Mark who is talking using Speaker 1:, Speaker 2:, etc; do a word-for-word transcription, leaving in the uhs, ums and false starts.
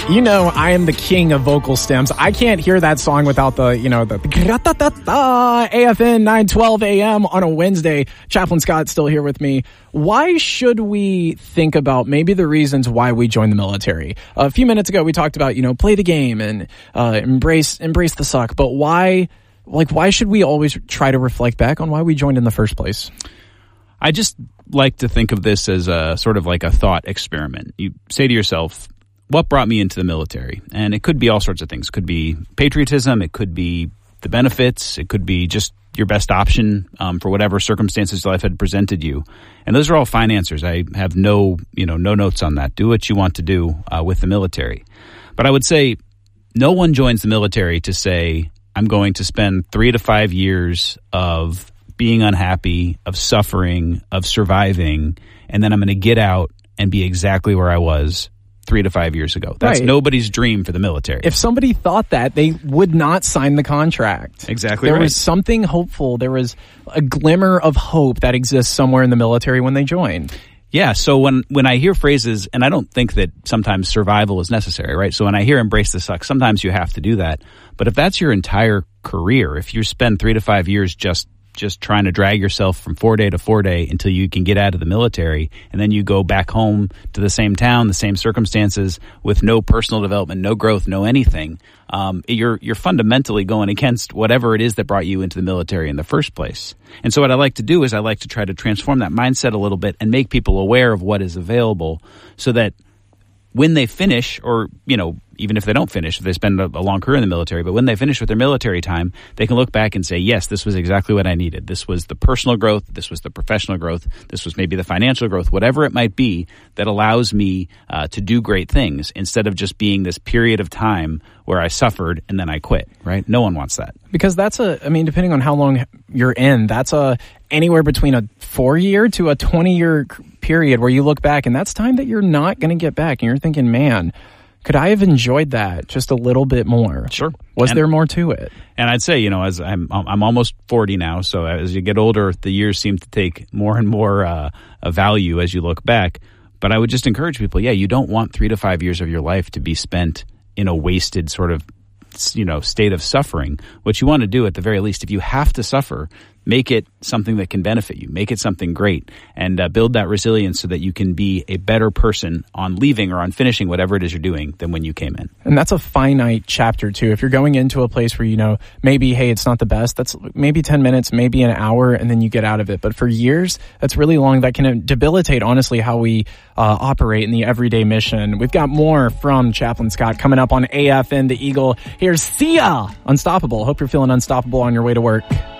Speaker 1: You know, I am the king of vocal stems. I can't hear that song without the, you know, the A F N nine twelve A M on a Wednesday. Chaplain Scott still here with me. Why should we think about maybe the reasons why we joined the military? A few minutes ago, we talked about, you know, play the game and uh, embrace embrace the suck. But why, like, why should we always try to reflect back on why we joined in the first place?
Speaker 2: I just like to think of this as a sort of like a thought experiment. You say to yourself, what brought me into the military? And it could be all sorts of things. It could be patriotism. It could be the benefits. It could be just your best option um, for whatever circumstances life had presented you. And those are all fine answers. I have no, you know, no notes on that. Do what you want to do uh, with the military. But I would say no one joins the military to say, I'm going to spend three to five years of being unhappy, of suffering, of surviving, and then I'm going to get out and be exactly where I was three to five years ago. That's right. Nobody's dream for the military.
Speaker 1: If somebody thought that, they would not sign the contract.
Speaker 2: Exactly
Speaker 1: there
Speaker 2: right.
Speaker 1: There was something hopeful. There was a glimmer of hope that exists somewhere in the military when they joined.
Speaker 2: Yeah, so when, when I hear phrases, and I don't think that sometimes survival is necessary, right? So when I hear embrace the suck, sometimes you have to do that. But if that's your entire career, if you spend three to five years just just trying to drag yourself from four day to four day until you can get out of the military, and then you go back home to the same town, the same circumstances, with no personal development, no growth, no anything, um, you're you're fundamentally going against whatever it is that brought you into the military in the first place. And so what I like to do is I like to try to transform that mindset a little bit and make people aware of what is available so that when they finish, or, you know, even if they don't finish, if they spend a, a long career in the military, but when they finish with their military time, they can look back and say, yes, this was exactly what I needed. This was the personal growth. This was the professional growth. This was maybe the financial growth, whatever it might be that allows me uh, to do great things instead of just being this period of time where I suffered and then I quit, right? No one wants that.
Speaker 1: Because that's a, I mean, depending on how long you're in, that's a anywhere between a four year to a twenty year period where you look back and that's time that you're not going to get back. And you're thinking, man, could I have enjoyed that just a little bit more?
Speaker 2: Sure.
Speaker 1: Was
Speaker 2: and,
Speaker 1: there more to it?
Speaker 2: And I'd say, you know, as I'm I'm almost forty now, so as you get older, the years seem to take more and more uh, a value as you look back. But I would just encourage people, yeah, you don't want three to five years of your life to be spent in a wasted sort of, you know, state of suffering. What you want to do at the very least, if you have to suffer, make it something that can benefit you. Make it something great, and uh, build that resilience so that you can be a better person on leaving or on finishing whatever it is you're doing than when you came in.
Speaker 1: And that's a finite chapter too. If you're going into a place where, you know, maybe, hey, it's not the best, that's maybe ten minutes, maybe an hour, and then you get out of it. But for years, that's really long. That can debilitate, honestly, how we uh, operate in the everyday mission. We've got more from Chaplain Scott coming up on A F N The Eagle. Here's Sia, Unstoppable. Hope you're feeling unstoppable on your way to work.